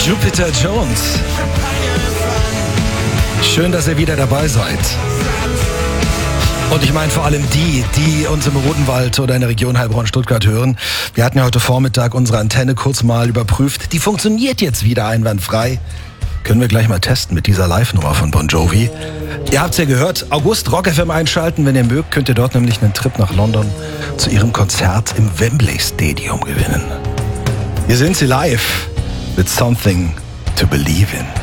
Jupiter Jones. Schön, dass ihr wieder dabei seid. Und ich meine vor allem die uns im Rodenwald oder in der Region Heilbronn-Stuttgart hören. Wir hatten ja heute Vormittag unsere Antenne kurz mal überprüft. Die funktioniert jetzt wieder einwandfrei. Können wir gleich mal testen mit dieser Live-Nummer von Bon Jovi. Ihr habt's ja gehört, August Rock FM einschalten. Wenn ihr mögt, könnt ihr dort nämlich einen Trip nach London zu ihrem Konzert im Wembley Stadium gewinnen. Hier sind sie live mit Something to Believe in.